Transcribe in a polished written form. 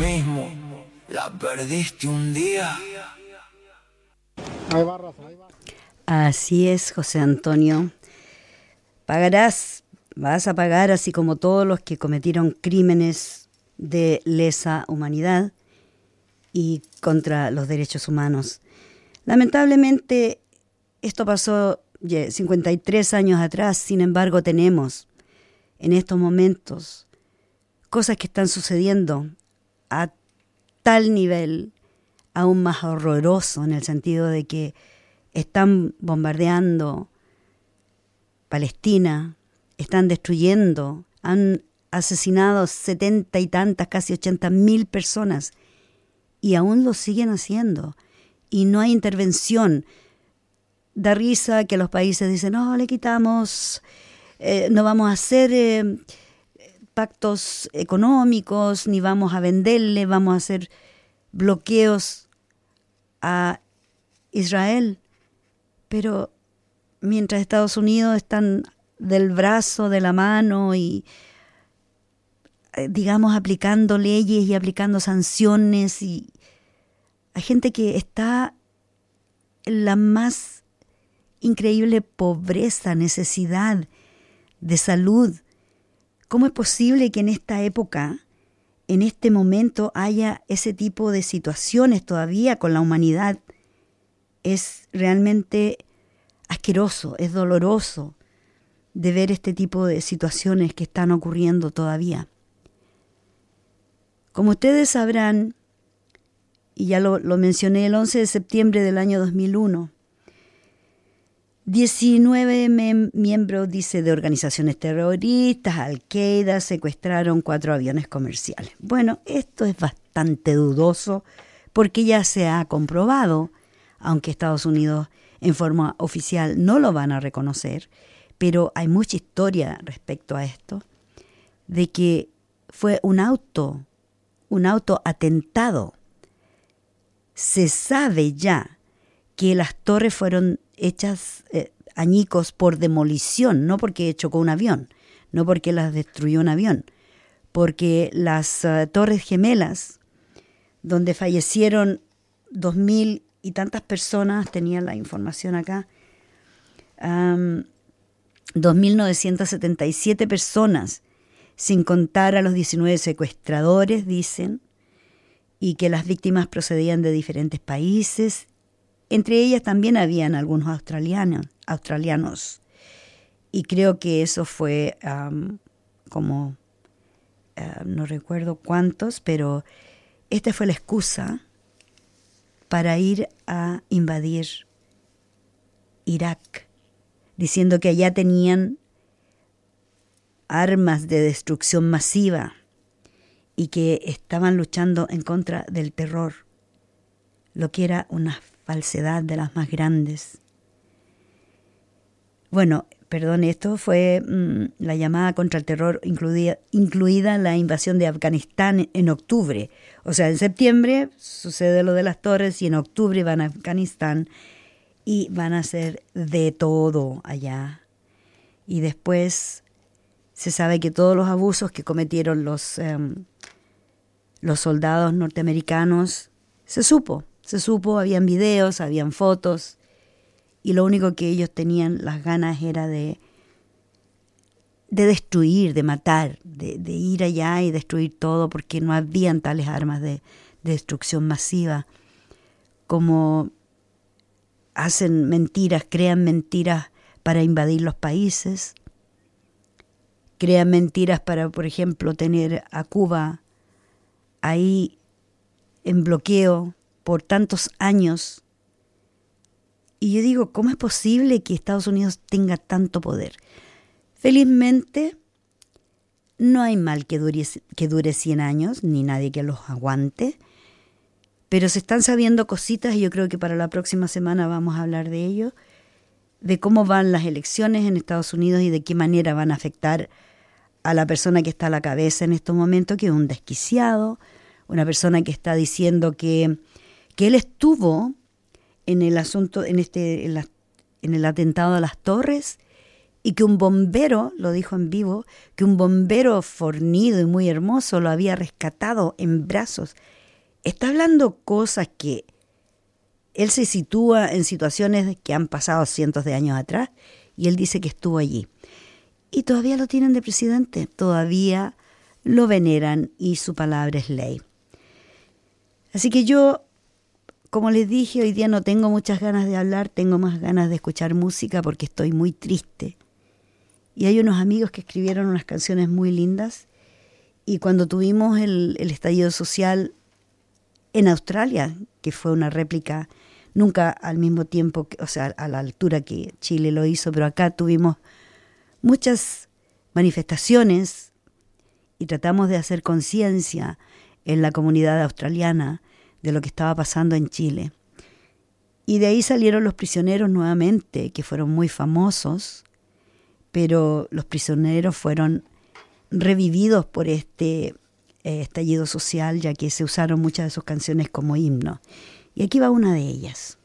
mismo. La perdiste un día. Así es, José Antonio. Pagarás, vas a pagar así como todos los que cometieron crímenes de lesa humanidad y contra los derechos humanos. Lamentablemente, esto pasó 53 años atrás, sin embargo tenemos en estos momentos cosas que están sucediendo a tal nivel aún más horroroso, en el sentido de que están bombardeando Palestina, están destruyendo, han asesinado 70 y tantas, casi 80.000 personas, y aún lo siguen haciendo, y no hay intervención. Da risa que los países dicen, no, le quitamos, no vamos a hacer pactos económicos, ni vamos a venderle, vamos a hacer bloqueos a Israel. Pero mientras Estados Unidos están del brazo, de la mano y, digamos, aplicando leyes y aplicando sanciones, y hay gente que está en la más increíble pobreza, necesidad de salud. ¿Cómo es posible que en esta época, en este momento, haya ese tipo de situaciones todavía con la humanidad? Es realmente asqueroso, es doloroso de ver este tipo de situaciones que están ocurriendo todavía. Como ustedes sabrán, y ya lo mencioné, el 11 de septiembre del año 2001, 19 miembros, dice, de organizaciones terroristas, Al-Qaeda, secuestraron 4 aviones comerciales. Bueno, esto es bastante dudoso porque ya se ha comprobado, aunque Estados Unidos en forma oficial no lo van a reconocer, pero hay mucha historia respecto a esto, de que fue un autoatentado. Se sabe ya que las torres fueron hechas añicos por demolición, no porque chocó un avión, no porque las destruyó un avión, porque las Torres Gemelas, donde fallecieron 2.000 y tantas personas, tenía la información acá, 2.977 personas, sin contar a los 19 secuestradores, dicen, y que las víctimas procedían de diferentes países. Entre ellas también habían algunos australianos. Y creo que eso fue no recuerdo cuántos, pero esta fue la excusa para ir a invadir Irak, diciendo que allá tenían armas de destrucción masiva y que estaban luchando en contra del terror, lo que era una falsedad de las más grandes. Bueno, perdón, esto fue la llamada contra el terror, incluida la invasión de Afganistán en octubre. O sea, en septiembre sucede lo de las torres y en octubre van a Afganistán y van a hacer de todo allá. Y después se sabe que todos los abusos que cometieron los soldados norteamericanos, se supo, habían videos, habían fotos, y lo único que ellos tenían las ganas era de destruir, de matar, de ir allá y destruir todo, porque no habían tales armas de destrucción masiva, como hacen mentiras, crean mentiras para invadir los países, crean mentiras para, por ejemplo, tener a Cuba ahí en bloqueo por tantos años. Y yo digo, ¿cómo es posible que Estados Unidos tenga tanto poder? Felizmente, no hay mal que dure 100 años, ni nadie que los aguante, pero se están sabiendo cositas y yo creo que para la próxima semana vamos a hablar de ello, de cómo van las elecciones en Estados Unidos y de qué manera van a afectar a la persona que está a la cabeza en estos momentos, que es un desquiciado, una persona que está diciendo que él estuvo en el asunto, en el atentado a las torres, y que un bombero, lo dijo en vivo, que un bombero fornido y muy hermoso lo había rescatado en brazos. Está hablando cosas que él se sitúa en situaciones que han pasado cientos de años atrás y él dice que estuvo allí. Y todavía lo tienen de presidente, todavía lo veneran y su palabra es ley. Así que yo, como les dije, hoy día no tengo muchas ganas de hablar, tengo más ganas de escuchar música porque estoy muy triste. Y hay unos amigos que escribieron unas canciones muy lindas y cuando tuvimos el estallido social en Australia, que fue una réplica, nunca al mismo tiempo, o sea, a la altura que Chile lo hizo, pero acá tuvimos muchas manifestaciones y tratamos de hacer conciencia en la comunidad australiana de lo que estaba pasando en Chile. Y de ahí salieron los prisioneros nuevamente, que fueron muy famosos, pero los prisioneros fueron revividos por este estallido social, ya que se usaron muchas de sus canciones como himno. Y aquí va una de ellas.